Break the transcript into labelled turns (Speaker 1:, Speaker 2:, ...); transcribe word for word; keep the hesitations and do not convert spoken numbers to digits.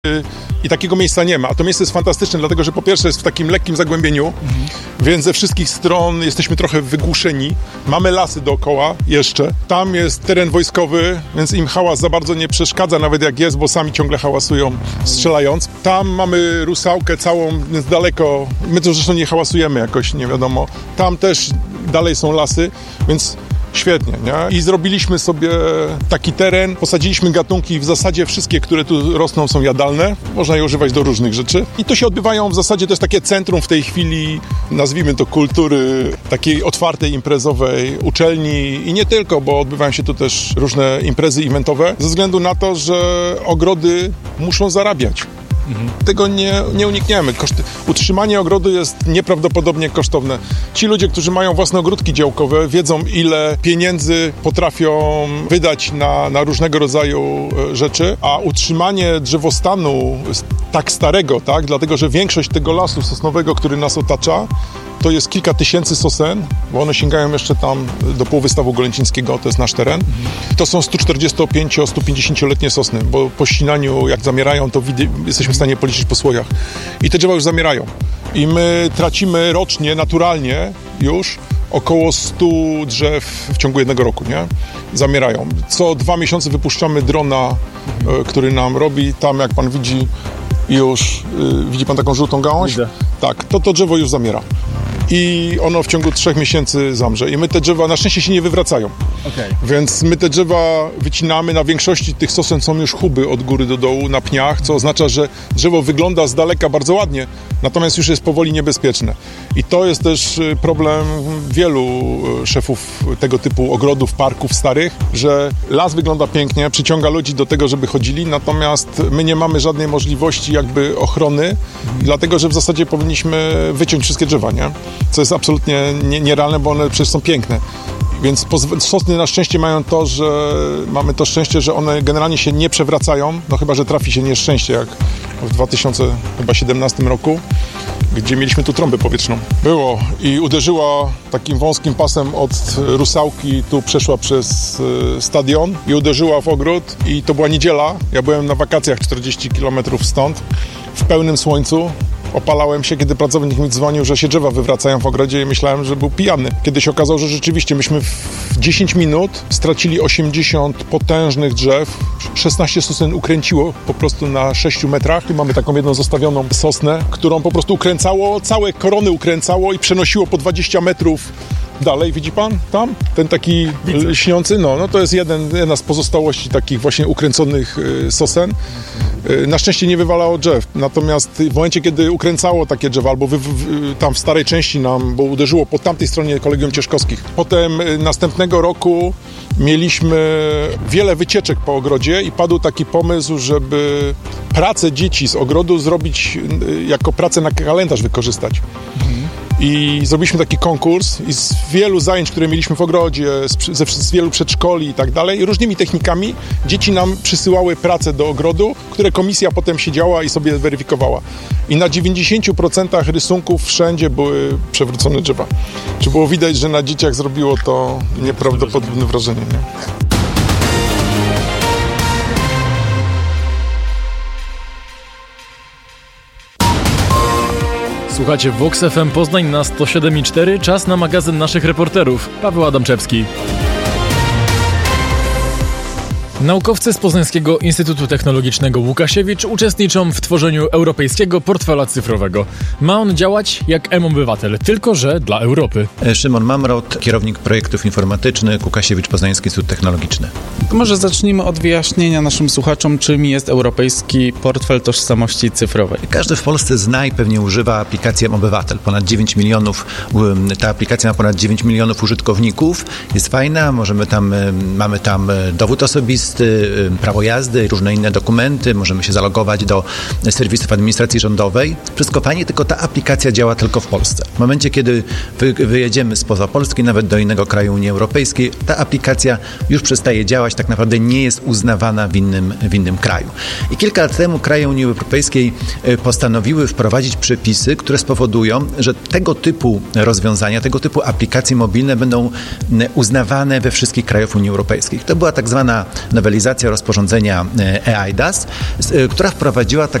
Speaker 1: I takiego miejsca nie ma, a to miejsce jest fantastyczne, dlatego że po pierwsze jest w takim lekkim zagłębieniu, mhm. więc ze wszystkich stron jesteśmy trochę wygłuszeni. Mamy lasy dookoła jeszcze. Tam jest teren wojskowy, więc im hałas za bardzo nie przeszkadza, nawet jak jest, bo sami ciągle hałasują, strzelając. Tam mamy Rusałkę całą, więc daleko. My to zresztą nie hałasujemy jakoś, nie wiadomo. Tam też dalej są lasy, więc świetnie, nie? I zrobiliśmy sobie taki teren, posadziliśmy gatunki, w zasadzie wszystkie, które tu rosną, są jadalne. Można je używać do różnych rzeczy. I to się odbywają w zasadzie, to jest takie centrum w tej chwili, nazwijmy to kultury, takiej otwartej, imprezowej uczelni i nie tylko, bo odbywają się tu też różne imprezy eventowe, ze względu na to, że ogrody muszą zarabiać. Mhm. Tego nie, nie unikniemy. Koszty, utrzymanie ogrodu jest nieprawdopodobnie kosztowne. Ci ludzie, którzy mają własne ogródki działkowe, wiedzą, ile pieniędzy potrafią wydać na, na różnego rodzaju rzeczy, a utrzymanie drzewostanu tak starego, tak, dlatego że większość tego lasu sosnowego, który nas otacza, to jest kilka tysięcy sosen, bo one sięgają jeszcze tam do półwystawu Golęcińskiego, to jest nasz teren. To są sto czterdziesto-pięcio-, sto pięćdziesięcioletnie sosny, bo po ścinaniu, jak zamierają, to widy, jesteśmy w stanie policzyć po słojach. I te drzewa już zamierają. I my tracimy rocznie, naturalnie już, około stu drzew w ciągu jednego roku, nie? Zamierają. Co dwa miesiące wypuszczamy drona, y, który nam robi, tam jak pan widzi, już, y, widzi pan taką żółtą gałąź?
Speaker 2: Widzę.
Speaker 1: Tak, to to drzewo już zamiera. I ono w ciągu trzech miesięcy zamrze. I my te drzewa na szczęście się nie wywracają. Okay. Więc my te drzewa wycinamy. Na większości tych sosen są już chuby od góry do dołu na pniach, co oznacza, że drzewo wygląda z daleka bardzo ładnie, natomiast już jest powoli niebezpieczne. I to jest też problem wielu szefów tego typu ogrodów, parków starych, że las wygląda pięknie, przyciąga ludzi do tego, żeby chodzili, natomiast my nie mamy żadnej możliwości jakby ochrony, mhm. dlatego że w zasadzie powinniśmy wyciąć wszystkie drzewa, nie? Co jest absolutnie nie, nierealne, bo one przecież są piękne. Więc sosny na szczęście mają to, że mamy to szczęście, że one generalnie się nie przewracają, no chyba że trafi się nieszczęście, jak w dwa tysiące siedemnastym roku, gdzie mieliśmy tu trąbę powietrzną. Było i uderzyła takim wąskim pasem od Rusałki, tu przeszła przez y, stadion i uderzyła w ogród i to była niedziela. Ja byłem na wakacjach czterdzieści kilometrów stąd, w pełnym słońcu. Opalałem się, kiedy pracownik mi dzwonił, że się drzewa wywracają w ogrodzie i myślałem, że był pijany. Kiedy się okazało, że rzeczywiście myśmy w dziesięć minut stracili osiemdziesiąt potężnych drzew, szesnaście sosen ukręciło po prostu na sześciu metrach i mamy taką jedną zostawioną sosnę, którą po prostu ukręcało, całe korony ukręcało i przenosiło po dwadzieścia metrów dalej. Widzi pan tam? Ten taki lśniący? No, no to jest jeden, jedna z pozostałości takich właśnie ukręconych y, sosen. Y, na szczęście nie wywalało drzew. Natomiast w momencie, kiedy ukręcało takie drzewa, albo wy, wy, tam w starej części nam, bo uderzyło po tamtej stronie Kolegium Cieszkowskich. Potem y, następnego roku mieliśmy wiele wycieczek po ogrodzie i padł taki pomysł, żeby pracę dzieci z ogrodu zrobić y, jako pracę na kalendarz wykorzystać. Mhm. I zrobiliśmy taki konkurs i z wielu zajęć, które mieliśmy w ogrodzie, z, ze, z wielu przedszkoli i tak dalej, różnymi technikami dzieci nam przysyłały pracę do ogrodu, które komisja potem siedziała i sobie weryfikowała. I na dziewięćdziesiąt procent rysunków wszędzie były przewrócone drzewa. Czy było widać, że na dzieciach zrobiło to nieprawdopodobne wrażenie, nie?
Speaker 2: Słuchacie Vox F M Poznań na sto siedem i cztery. Czas na magazyn naszych reporterów. Paweł Adamczewski. Naukowcy z Poznańskiego Instytutu Technologicznego Łukasiewicz uczestniczą w tworzeniu europejskiego portfela cyfrowego. Ma on działać jak M-Obywatel, tylko że dla Europy.
Speaker 3: Szymon Mamrot, kierownik projektów informatycznych, Łukasiewicz, Poznański Instytut Technologiczny.
Speaker 4: To może zacznijmy od wyjaśnienia naszym słuchaczom, czym jest Europejski Portfel Tożsamości Cyfrowej.
Speaker 3: Każdy w Polsce zna i pewnie używa aplikacji M-Obywatel. Ponad dziewięć milionów, ta aplikacja ma ponad dziewięć milionów użytkowników. Jest fajna, możemy tam, mamy tam dowód osobisty, prawo jazdy, różne inne dokumenty, możemy się zalogować do serwisów administracji rządowej. Wszystko fajnie, tylko ta aplikacja działa tylko w Polsce. W momencie, kiedy wy, wyjedziemy spoza Polski, nawet do innego kraju Unii Europejskiej, ta aplikacja już przestaje działać, tak naprawdę nie jest uznawana w innym, w innym kraju. I kilka lat temu kraje Unii Europejskiej postanowiły wprowadzić przepisy, które spowodują, że tego typu rozwiązania, tego typu aplikacje mobilne będą uznawane we wszystkich krajach Unii Europejskiej. To była tak zwana nowelizacja rozporządzenia e-I D A S, która wprowadziła tak